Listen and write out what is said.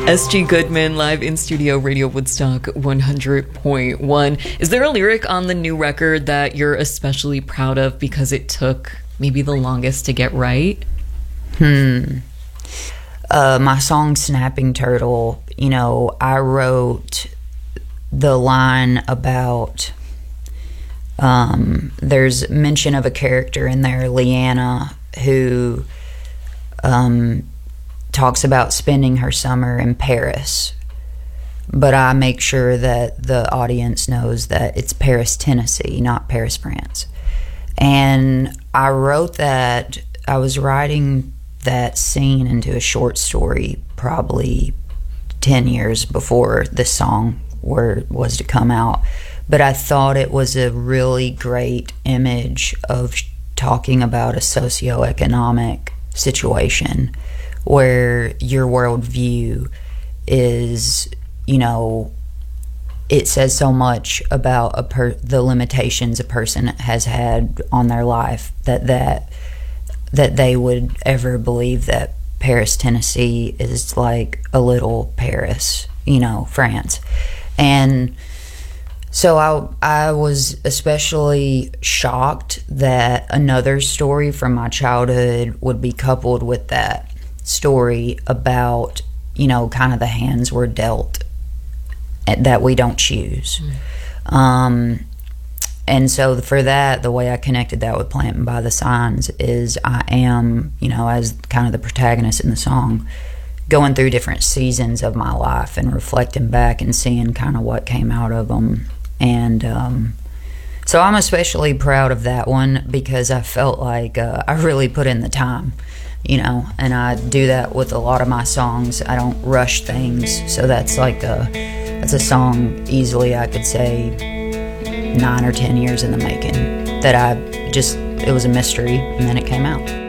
SG Goodman live in studio, Radio Woodstock 100.1. Is there a lyric on the new record that you're especially proud of because it took maybe the longest to get right? My song Snapping Turtle, I wrote the line about, there's mention of a character in there, Leanna, who talks about spending her summer in Paris. But I make sure that the audience knows that it's Paris, Tennessee, not Paris, France. And I wrote that, I was writing that scene into a short story probably 10 years before this song was to come out. But I thought it was a really great image of talking about a socioeconomic situation where your worldview is, it says so much about the limitations a person has had on their life that they would ever believe that Paris, Tennessee is like a little Paris, France. And so I was especially shocked that another story from my childhood would be coupled with that story about, kind of the hands we're dealt that we don't choose. And so for that, the way I connected that with Planting by the Signs is I am, as kind of the protagonist in the song, going through different seasons of my life and reflecting back and seeing kind of what came out of them. And so I'm especially proud of that one because I felt like I really put in the time, and I do that with a lot of my songs. I don't rush things. So that's a song easily I could say 9 or 10 years in the making that it was a mystery and then it came out.